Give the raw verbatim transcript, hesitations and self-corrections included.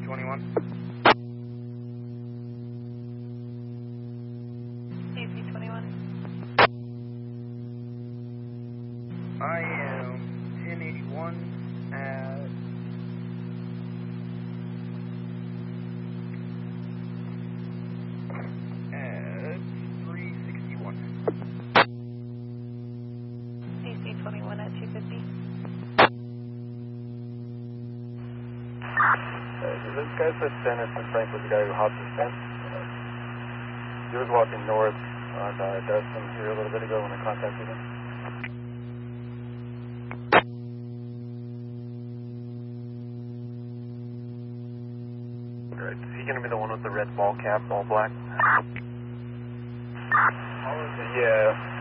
twenty-one. A C twenty-one. I am ten eighty-one at at three sixty-one. A C twenty-one at two fifty. Uh, this guy said Dennis and Frank was the guy who hopped the fence. Uh, he was walking north on uh, Dustin here a little bit ago when I contacted him. Right, is he going to be the one with the red ball cap, all black? Yeah.